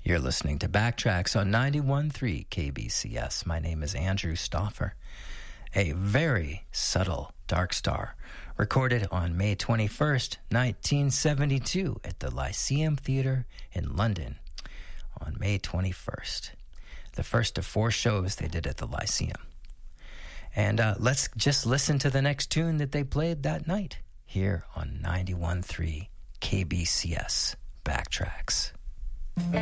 You're listening to Backtracks on 91.3 KBCS. My name is Andrew Stauffer. A very subtle Dark Star, recorded on May 21st, 1972 at the Lyceum Theatre in London on May 21st. The first of 4 shows they did at the Lyceum. And let's just listen to the next tune that they played that night here on 91.3 KBCS Backtracks.